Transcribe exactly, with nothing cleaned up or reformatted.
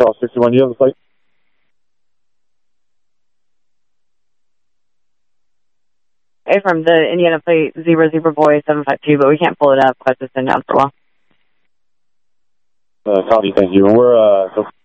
Charles sixty-one, you have the plate? Hey, from the Indiana plate zero zero boy seven five two, but we can't pull it up. I've just been down for a while. Uh, copy, thank you. And we're, uh, so